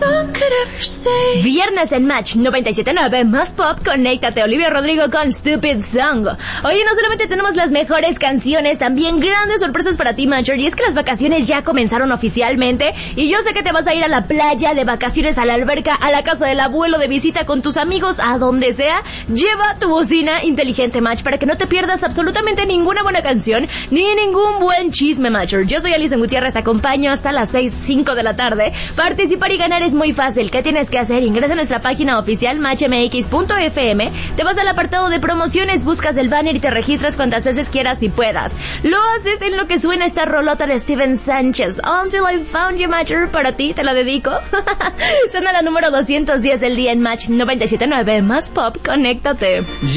Viernes en Match 97.9 más pop, conéctate Olivia Rodrigo con Stupid Song. Oye, no solamente tenemos las mejores canciones, también grandes sorpresas para ti, Matcher. Y es que las vacaciones ya comenzaron oficialmente y yo sé que te vas a ir a la playa, de vacaciones, a la alberca, a la casa del abuelo, de visita con tus amigos, a donde sea. Lleva tu bocina inteligente, Match, para que no te pierdas absolutamente ninguna buena canción ni ningún buen chisme, Matcher. Yo soy Alison Gutiérrez, te acompaño hasta las 5 de la tarde. Participar y ganar es muy fácil. ¿Qué tienes que hacer? Ingresa a nuestra página oficial matchmx.fm, te vas al apartado de promociones, buscas el banner y te registras cuantas veces quieras y puedas. Lo haces en lo que suena esta rolota de Steven Sánchez, Until I Found You, Matcher. Para ti, te la dedico. Suena la número 210 del día en Match 97.9 más pop, conéctate.